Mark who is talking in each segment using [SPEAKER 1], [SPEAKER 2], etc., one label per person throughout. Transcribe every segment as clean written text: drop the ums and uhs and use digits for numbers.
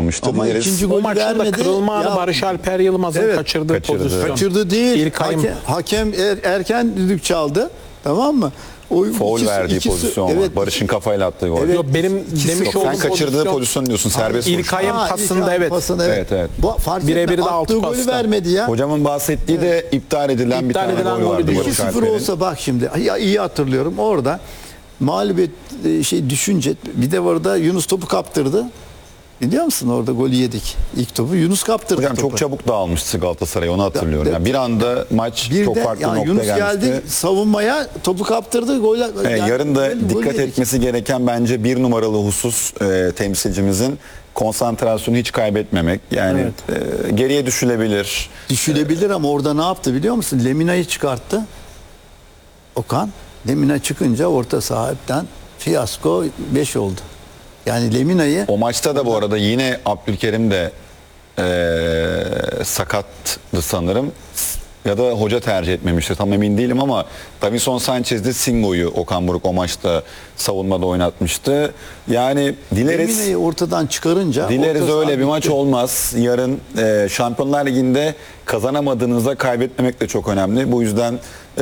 [SPEAKER 1] olmuştu.
[SPEAKER 2] Ama
[SPEAKER 1] Dileriz.
[SPEAKER 2] ikinci
[SPEAKER 3] O
[SPEAKER 2] golü
[SPEAKER 3] maçta da
[SPEAKER 2] vermedi.
[SPEAKER 3] kırılma anı
[SPEAKER 2] Ya,
[SPEAKER 3] Barış Alper Yılmaz'ın
[SPEAKER 2] evet,
[SPEAKER 3] kaçırdığı pozisyon.
[SPEAKER 2] kaçırdı değil.
[SPEAKER 3] İlkay'ın
[SPEAKER 2] Hakem erken düdük çaldı. Tamam mı? O
[SPEAKER 1] Foul verdiği pozisyon var. Barış'ın kafayla attığı gol.
[SPEAKER 2] Evet.
[SPEAKER 3] Yok, benim demiş
[SPEAKER 1] Sen
[SPEAKER 3] olduğum
[SPEAKER 1] kaçırdığı pozisyon diyorsun, serbest vuruş.
[SPEAKER 3] İlkay'ın pasında
[SPEAKER 2] İlkay'ın
[SPEAKER 3] evet.
[SPEAKER 2] pasında,
[SPEAKER 1] Evet.
[SPEAKER 2] Bu fark
[SPEAKER 3] Birebir
[SPEAKER 2] etme,
[SPEAKER 3] de altı
[SPEAKER 2] attığı golü
[SPEAKER 3] pasta.
[SPEAKER 2] vermedi ya.
[SPEAKER 1] Hocamın bahsettiği de iptal edilen bir
[SPEAKER 3] İptal
[SPEAKER 1] tane
[SPEAKER 3] edilen
[SPEAKER 1] gol
[SPEAKER 3] golü
[SPEAKER 1] vardı
[SPEAKER 3] diyor.
[SPEAKER 1] Barış
[SPEAKER 2] 2-0
[SPEAKER 1] Alper'in.
[SPEAKER 2] olsa bak şimdi ya iyi hatırlıyorum orada mağlubiyet düşünce bir de orada Yunus topu kaptırdı. Biliyor musun orada golü yedik. İlk topu Yunus kaptırdı.
[SPEAKER 1] Hocam
[SPEAKER 2] topu.
[SPEAKER 1] çok çabuk dağılmıştı Galatasaray, onu hatırlıyorum. Yani bir anda maç
[SPEAKER 2] Bir
[SPEAKER 1] çok
[SPEAKER 2] de
[SPEAKER 1] farklı
[SPEAKER 2] ya
[SPEAKER 1] noktaya
[SPEAKER 2] Yunus
[SPEAKER 1] gelmişti.
[SPEAKER 2] geldi savunmaya topu kaptırdı. Gol,
[SPEAKER 1] Yarın da
[SPEAKER 2] gol
[SPEAKER 1] dikkat
[SPEAKER 2] yedik.
[SPEAKER 1] etmesi gereken bence bir numaralı husus temsilcimizin konsantrasyonu hiç kaybetmemek. Yani geriye düşülebilir.
[SPEAKER 2] Düşülebilir ama orada ne yaptı biliyor musun? Lemina'yı çıkarttı. Okan. Lemina çıkınca orta sahipten fiyasko 5 oldu. Yani Lemina'yı
[SPEAKER 1] O maçta da bu arada yine Abdülkerim de sakattı sanırım. Ya da hoca tercih etmemişti, tam emin değilim ama Davinson Sanchez de Singo'yu Okan Buruk o maçta savunmada oynatmıştı. Yani dileriz
[SPEAKER 2] Lemina'yı ortadan çıkarınca orta
[SPEAKER 1] öyle
[SPEAKER 2] saha
[SPEAKER 1] bir maç
[SPEAKER 2] bitti.
[SPEAKER 1] olmaz. Yarın Şampiyonlar Ligi'nde kazanamadığınızda kaybetmemek de çok önemli. Bu yüzden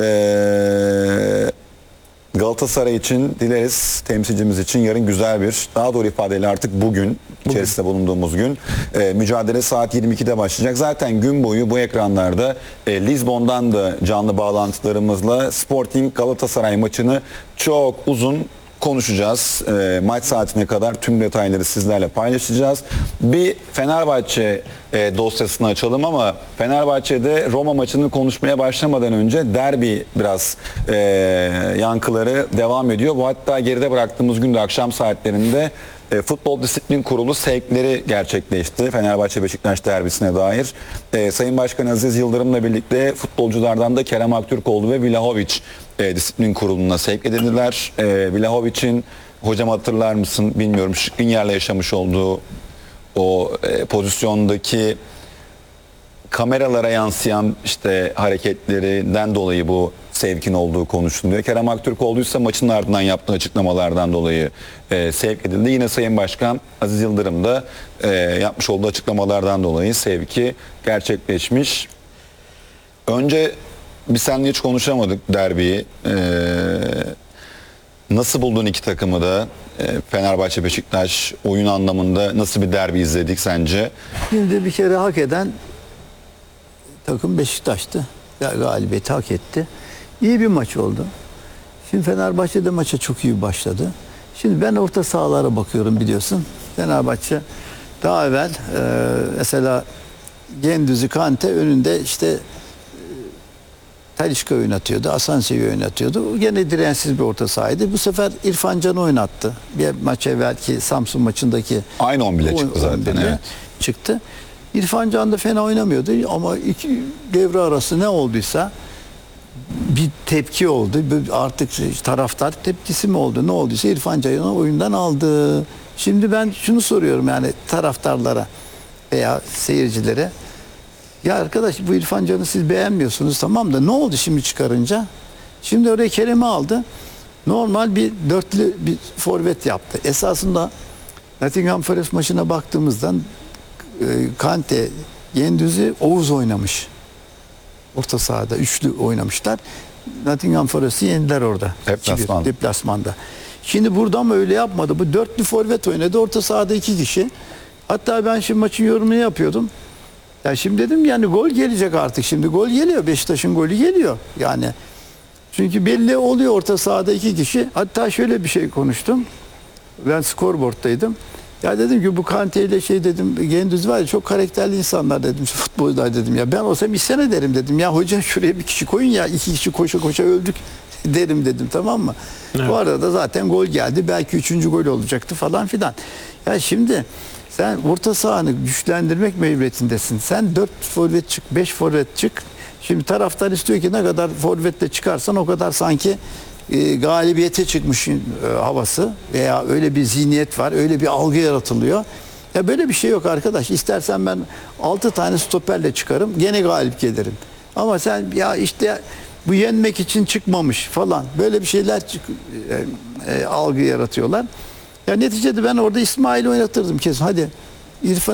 [SPEAKER 1] Galatasaray için dileriz, temsilcimiz için yarın güzel bir, daha doğru ifadeyle artık bugün içerisinde bulunduğumuz gün mücadele saat 22'de başlayacak. Zaten gün boyu bu ekranlarda Lizbon'dan da canlı bağlantılarımızla Sporting Galatasaray maçını çok uzun konuşacağız. Maç saatine kadar tüm detayları sizlerle paylaşacağız. Bir Fenerbahçe dosyasını açalım ama Fenerbahçe'de Roma maçını konuşmaya başlamadan önce derbi biraz yankıları devam ediyor. Bu hatta geride bıraktığımız günde akşam saatlerinde Futbol Disiplin Kurulu sevkleri gerçekleşti Fenerbahçe Beşiktaş derbisine dair. Sayın Başkan Aziz Yıldırım'la birlikte futbolculardan da Kerem Aktürkoğlu ve Vlahovic Disiplin Kurulu'na sevk edildiler. Vlahovic'in, hocam hatırlar mısın bilmiyorum, Skriniar'la yaşamış olduğu o pozisyondaki kameralara yansıyan işte hareketlerinden dolayı bu sevkin olduğu konuşuluyor. Kerem Aktürkoğlu ise maçın ardından yaptığı açıklamalardan dolayı sevk edildi. Yine Sayın Başkan Aziz Yıldırım da yapmış olduğu açıklamalardan dolayı sevki gerçekleşmiş. Önce biz seninle hiç konuşamadık derbiyi. Nasıl buldun iki takımı da? Fenerbahçe Beşiktaş oyun anlamında nasıl bir derbi izledik sence?
[SPEAKER 2] Şimdi bir kere hak eden takım Beşiktaş'tı. Galibiyeti hak etti. İyi bir maç oldu. Şimdi Fenerbahçe de maça çok iyi başladı. Şimdi ben orta sahalara bakıyorum biliyorsun. Fenerbahçe daha evvel mesela Gündüz'ü Kante önünde işte Talisca oynatıyordu, Asensio'yu oynatıyordu. Gene dirensiz bir orta sahaydı. Bu sefer İrfan Can'ı oynattı. Bir maç evvelki Samsun maçındaki
[SPEAKER 1] Aynı 11'le çıktı zaten.
[SPEAKER 2] 11'le
[SPEAKER 1] Evet.
[SPEAKER 2] çıktı. İrfan Can da fena oynamıyordu ama iki devre arası ne olduysa bir tepki oldu. Artık taraftar tepkisi mi oldu? Ne olduysa İrfan Can'ı oyundan aldı. Şimdi ben şunu soruyorum yani taraftarlara veya seyircilere. Ya arkadaş bu İrfan Can'ı siz beğenmiyorsunuz tamam da ne oldu şimdi çıkarınca? Şimdi oraya Kerem'i aldı. Normal bir dörtlü bir forvet yaptı. Esasında Nottingham Forest maçına baktığımızda Kante, Gündüz'ü Oğuz oynamış. Orta sahada üçlü oynamışlar. Nottingham Forest'i yendiler orada. Deplasmanda. Şimdi burada mı öyle yapmadı? Bu dörtlü forvet oynadı. Orta sahada 2 kişi. Hatta ben şimdi maçın yorumunu yapıyordum. Ya şimdi dedim yani gol gelecek artık. Şimdi gol geliyor. Beşiktaş'ın golü geliyor. Yani çünkü belli oluyor orta sahada 2 kişi. Hatta şöyle bir şey konuştum. Ben skorboarddaydım. Ya dedim ki bu Kante ile dedim Gündüz var ya çok karakterli insanlar dedim futbolcular dedim ya ben olsam isyan ederim dedim ya hoca şuraya bir kişi koyun ya 2 kişi koşa koşa öldük derim dedim tamam mı? Evet. Bu arada zaten gol geldi belki 3. gol olacaktı falan filan. Ya şimdi sen orta sahanı güçlendirmek mecburiyetindesin. Sen 4 forvet çık 5 forvet çık. Şimdi taraftar istiyor ki ne kadar forvetle çıkarsan o kadar sanki galibiyete çıkmış havası veya öyle bir zihniyet var, öyle bir algı yaratılıyor. Ya böyle bir şey yok arkadaş. İstersen ben 6 tane stoperle çıkarım, gene galip gelirim. Ama sen ya işte bu yenmek için çıkmamış falan böyle bir şeyler algı yaratıyorlar. Ya neticede ben orada İsmail'i oynatırdım kesin. Hadi İrfan